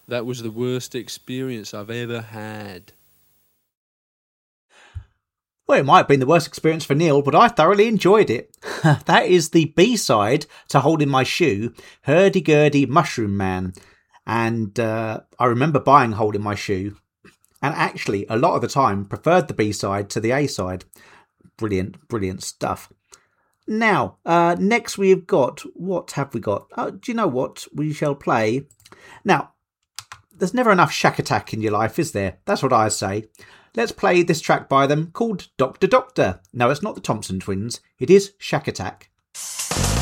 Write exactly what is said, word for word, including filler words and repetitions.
That was the worst experience I've ever had. Well, it might have been the worst experience for Neil, but I thoroughly enjoyed it. That is the B-side to Hole in My Shoe, Hurdy-Gurdy Mushroom Man. And uh, I remember buying Hole in My Shoe, and actually, a lot of the time, preferred the B-side to the A-side. Brilliant, brilliant stuff. Now, uh, next we've got, what have we got? Oh, do you know what? We shall play. Now, there's never enough Shack Attack in your life, is there? That's what I say. Let's play this track by them called Doctor Doctor. No, it's not the Thompson Twins. It is Shack Attack.